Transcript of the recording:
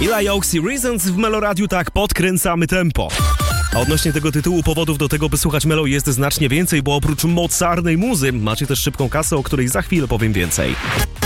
Eli Oaks i Reasons w Meloradiu, tak podkręcamy tempo. A odnośnie tego tytułu powodów do tego, by słuchać Melo jest znacznie więcej, bo oprócz mocarnej muzy macie też szybką kasę, o której za chwilę powiem więcej.